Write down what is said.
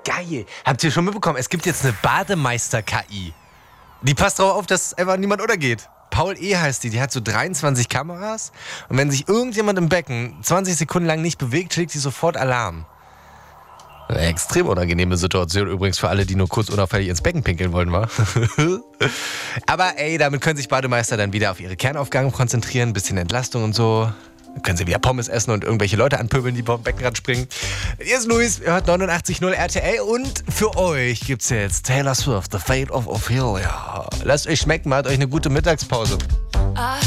geil. Habt ihr schon mitbekommen, es gibt jetzt eine Bademeister-KI. Die passt darauf auf, dass einfach niemand untergeht. Paul E. heißt die hat so 23 Kameras. Und wenn sich irgendjemand im Becken 20 Sekunden lang nicht bewegt, schlägt sie sofort Alarm. Eine extrem unangenehme Situation übrigens für alle, die nur kurz unauffällig ins Becken pinkeln wollen, wa? Aber ey, damit können sich Bademeister dann wieder auf ihre Kernaufgaben konzentrieren, ein bisschen Entlastung und so. Dann können sie wieder Pommes essen und irgendwelche Leute anpöbeln, die vom Beckenrand springen. Hier ist Luis, ihr hört 89.0 RTL und für euch gibt's jetzt Taylor Swift, The Fate of Ophelia. Lasst euch schmecken, macht euch eine gute Mittagspause.